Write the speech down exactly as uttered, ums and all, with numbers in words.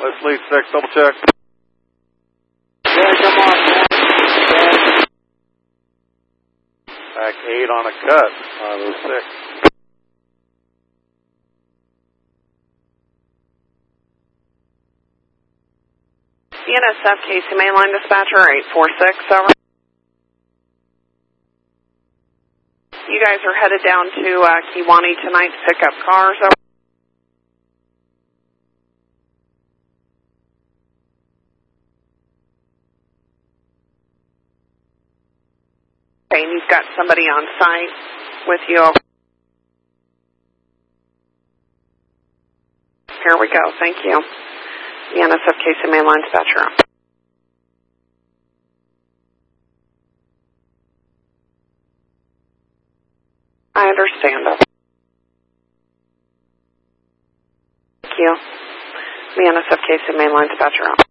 Let's lead six, double check. Yeah, come on, man. Back eight on a cut, five oh six. C N S F K C mainline dispatcher eight four six, over. You guys are headed down to uh, Kewanee tonight to pick up cars, over. Okay, and you've got somebody on site with you, over. Here we go, thank you. C N S F K C mainline dispatcher. I understand. Thank you. C N S F K C mainline dispatcher.